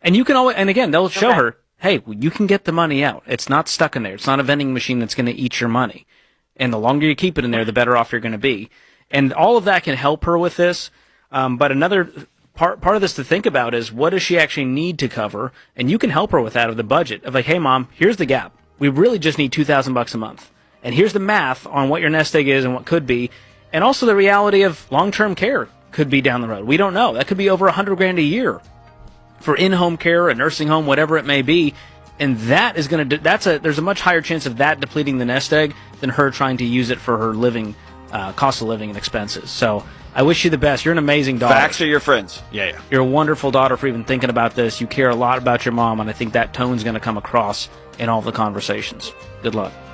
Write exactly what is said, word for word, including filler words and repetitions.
And you can always, and again, they'll show Okay. her, hey, you can get the money out. It's not stuck in there. It's not a vending machine that's going to eat your money. And the longer you keep it in there, the better off you're going to be. And all of that can help her with this. Um, but another part part of this to think about is, what does she actually need to cover? And you can help her with that of the budget of like, hey, mom, here's the gap. We really just need two thousand bucks a month. And here's the math on what your nest egg is and what could be. And also the reality of long-term care could be down the road. We don't know. That could be over a hundred grand a year for in-home care, a nursing home, whatever it may be. And that is going to, that's a, there's a much higher chance of that depleting the nest egg than her trying to use it for her living, uh, cost of living and expenses. So I wish you the best. You're an amazing daughter. Facts are your friends. Yeah, yeah. You're a wonderful daughter for even thinking about this. You care a lot about your mom, and I think that tone's going to come across in all the conversations. Good luck.